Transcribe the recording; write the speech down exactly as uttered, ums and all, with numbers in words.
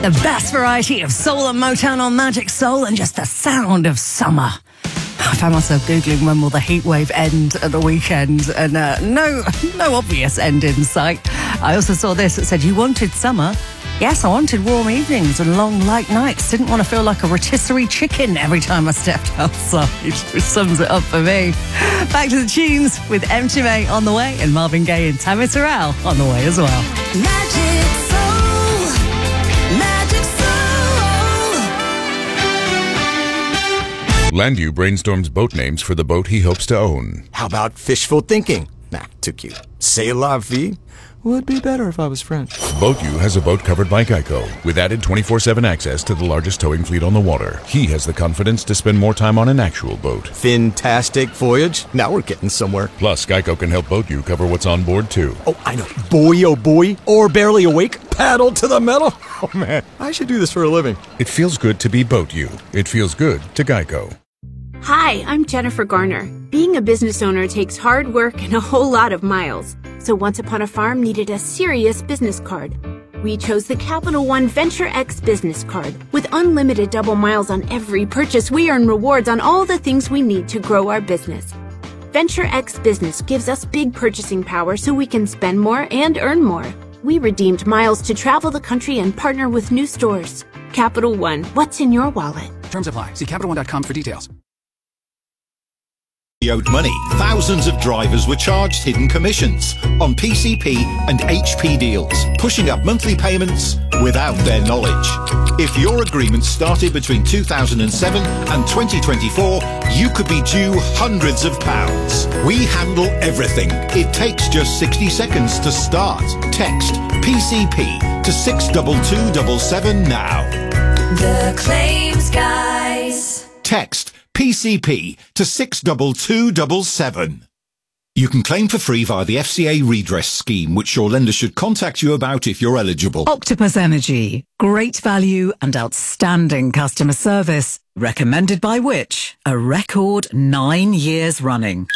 The best variety of soul and Motown on Magic Soul and just the sound of summer. I found myself Googling when will the heat wave end at the weekend, and uh, no, no obvious end in sight. I also saw this that said, you wanted summer? Yes, I wanted warm evenings and long light nights. Didn't want to feel like a rotisserie chicken every time I stepped outside, which sums it up for me. Back to the tunes with M T M A on the way and Marvin Gaye and Tammy Terrell on the way as well. Magic Soul, Magic Soul. Landu brainstorms boat names for the boat he hopes to own. How about fishful thinking? Nah, too cute. C'est la vie? Would be better if I was French. BoatU has a boat covered by Geico with added twenty-four seven access to the largest towing fleet on the water. He has the confidence to spend more time on an actual boat. Fantastic voyage. Now we're getting somewhere. Plus, Geico can help BoatU cover what's on board, too. Oh, I know. Boy, oh boy. Or barely awake. Paddle to the metal. Oh, man. I should do this for a living. It feels good to be BoatU. It feels good to Geico. Hi, I'm Jennifer Garner. Being a business owner takes hard work and a whole lot of miles. So Once Upon a Farm needed a serious business card. We chose the Capital One Venture X business card. With unlimited double miles on every purchase, we earn rewards on all the things we need to grow our business. Venture X Business gives us big purchasing power so we can spend more and earn more. We redeemed miles to travel the country and partner with new stores. Capital One, what's in your wallet? Terms apply. See Capital One dot com for details. Owed money. Thousands of drivers were charged hidden commissions on P C P and H P deals, pushing up monthly payments without their knowledge. If your agreement started between two thousand seven and twenty twenty-four, you could be due hundreds of pounds. We handle everything. It takes just sixty seconds to start. Text P C P to six two two seven seven now. The Claims Guys. Text P C P to six two two seven seven. You can claim for free via the F C A redress scheme, which your lender should contact you about if you're eligible. Octopus Energy. Great value and outstanding customer service. Recommended by which? A record nine years running.